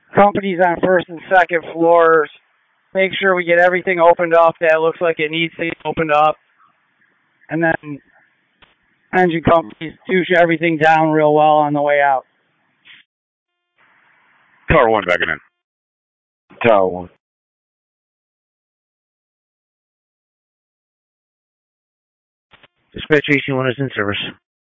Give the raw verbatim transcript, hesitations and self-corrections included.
Companies on first and second floors. Make sure we get everything opened up that looks like it needs to be opened up. And then engine companies douche everything down real well on the way out. Tower one backing in. Tower one. Dispatch eighteen one is in service.